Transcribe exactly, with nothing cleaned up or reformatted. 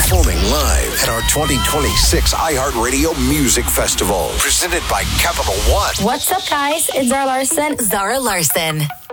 performing live at our twenty twenty-six iHeartRadio Music Festival, presented by Capital One. What's up, guys? It's Zara Larson. Zara Larson.